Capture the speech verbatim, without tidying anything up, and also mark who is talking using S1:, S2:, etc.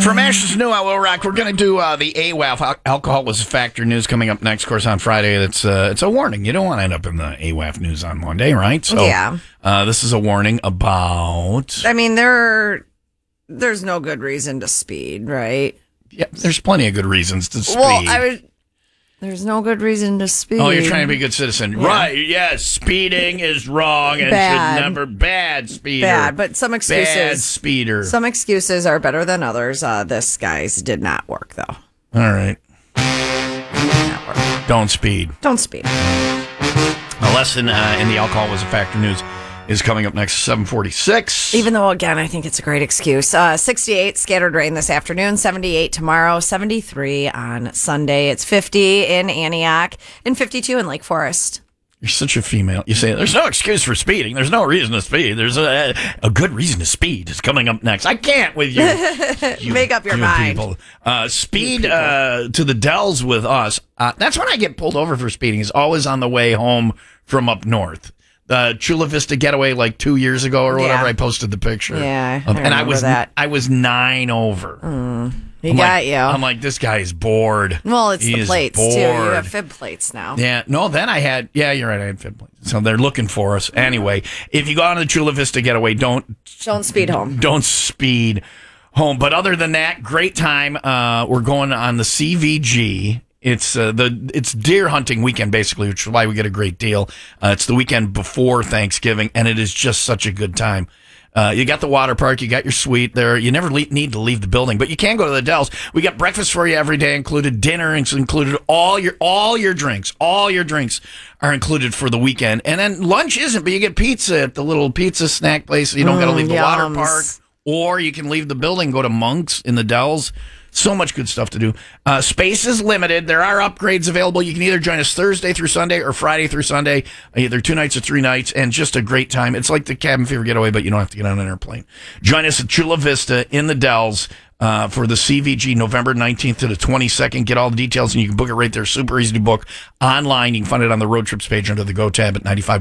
S1: From Ash's New Will Rock, we're going to do uh, the A W A F, al- Alcohol Was a Factor news coming up next, of course, on Friday. It's, uh, it's a warning. You don't want to end up in the A W A F news on Monday, right? So,
S2: yeah.
S1: Uh, this is a warning about...
S2: I mean, there, there's no good reason to speed, right?
S1: Yeah, there's plenty of good reasons to speed.
S2: Well, I was... There's no good reason to speed.
S1: Oh, you're trying to be a good citizen.
S2: Yeah.
S1: Right, yes. Speeding is wrong and
S2: Bad.
S1: should never... Bad speeder.
S2: Bad, but some excuses...
S1: Bad speeder.
S2: Some excuses are better than others. Uh, this guy's did not work, though.
S1: All right.
S2: Did not work.
S1: Don't speed.
S2: Don't speed.
S1: A lesson uh, in the Alcohol Was a Factor news is coming up next, seven forty-six.
S2: Even though, again, I think it's a great excuse. Uh, sixty-eight, scattered rain this afternoon, seventy-eight tomorrow, seventy-three on Sunday. It's fifty in Antioch and fifty-two in Lake Forest.
S1: You're such a female. You say, there's no excuse for speeding. There's no reason to speed. There's a, a good reason to speed is coming up next. I can't with you. you
S2: Make up your
S1: you
S2: mind.
S1: People. Uh, speed uh, to the Dells with us. Uh, that's when I get pulled over for speeding, is always on the way home from up north. The Chula Vista getaway like two years ago or whatever,
S2: Yeah.
S1: I posted the picture.
S2: Yeah, I
S1: of, and I
S2: remember
S1: was
S2: that.
S1: I was nine over.
S2: Mm, he
S1: I'm
S2: got
S1: like,
S2: you.
S1: I'm like, this guy is bored.
S2: Well, it's
S1: He
S2: the
S1: is
S2: plates,
S1: bored.
S2: too. You have fib plates now.
S1: Yeah, no, then I had, yeah, you're right, I had fib plates. So they're looking for us. Anyway, if you go on the Chula Vista getaway, don't
S2: Don't speed home.
S1: don't speed home. But other than that, great time. Uh, we're going on the C V G. It's uh, the it's deer hunting weekend, basically, which is why we get a great deal. Uh, it's the weekend before Thanksgiving, and it is just such a good time. Uh, you got the water park, you got your suite there. You never le- need to leave the building, but you can go to the Dells. We got breakfast for you every day, included dinner, it's included all your all your drinks. All your drinks are included for the weekend, and then lunch isn't, but you get pizza at the little pizza snack place. So you don't got to leave the water
S2: yums.
S1: park, or you can leave the building, go to Monk's in the Dells. So much good stuff to do. Uh, space is limited. There are upgrades available. You can either join us Thursday through Sunday or Friday through Sunday, either two nights or three nights, and just a great time. It's like the Cabin Fever Getaway, but you don't have to get on an airplane. Join us at Chula Vista in the Dells uh, for the C V G November nineteenth to the twenty-second. Get all the details, and you can book it right there. Super easy to book online. You can find it on the road trips page under the Go tab at ninety-five.